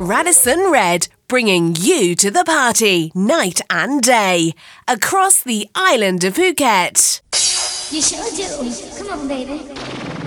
Radisson Red, bringing you to the party, night and day, across the island of Phuket. You sure do. Come on, baby.